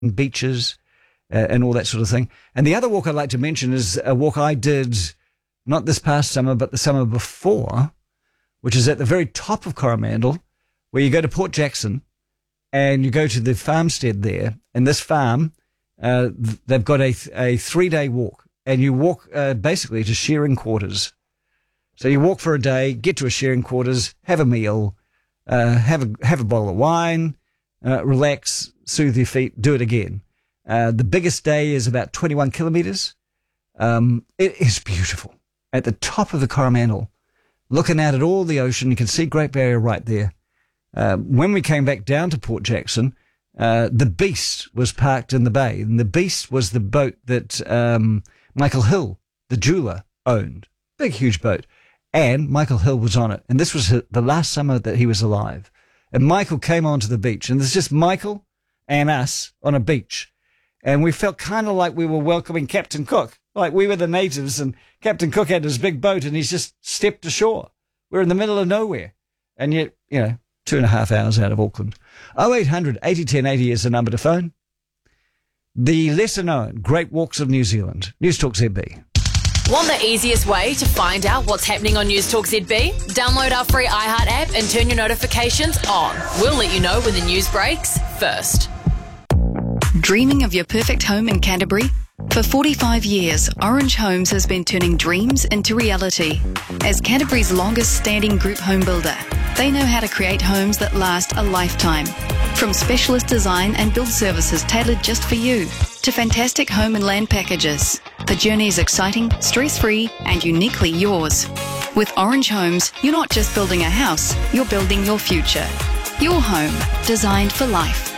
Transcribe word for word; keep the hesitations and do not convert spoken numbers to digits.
beaches uh, and all that sort of thing. And the other walk I'd like to mention is a walk I did not this past summer, but the summer before, which is at the very top of Coromandel, where you go to Port Jackson and you go to the farmstead there. And this farm, uh, they've got a, a three-day walk, and you walk uh, basically to shearing quarters. So you walk for a day, get to a shearing quarters, have a meal, uh, have a have a bottle of wine, uh, relax, soothe your feet, do it again. Uh, the biggest day is about twenty-one kilometres. Um, it is beautiful. At the top of the Coromandel, looking out at all the ocean, you can see Great Barrier right there. Uh, when we came back down to Port Jackson, uh, the Beast was parked in the bay. And the Beast was the boat that um, Michael Hill, the jeweller, owned. Big, huge boat. And Michael Hill was on it. And this was the last summer that he was alive. And Michael came onto the beach. And there's just Michael and us on a beach. And we felt kind of like we were welcoming Captain Cook. Like we were the natives, and Captain Cook had his big boat, and he's just stepped ashore. We're in the middle of nowhere. And yet, you know, two and a half hours out of Auckland. oh eight hundred, eighty, ten eighty is the number to phone. The lesser known Great Walks of New Zealand. News Talk Z B. Want the easiest way to find out what's happening on News Talk Z B? Download our free iHeart app and turn your notifications on. We'll let you know when the news breaks first. Dreaming of your perfect home in Canterbury? For forty-five years, Orange Homes has been turning dreams into reality. As Canterbury's longest standing group home builder, they know how to create homes that last a lifetime. From specialist design and build services tailored just for you, to fantastic home and land packages, the journey is exciting, stress-free and uniquely yours. With Orange Homes, you're not just building a house, you're building your future. Your home, designed for life.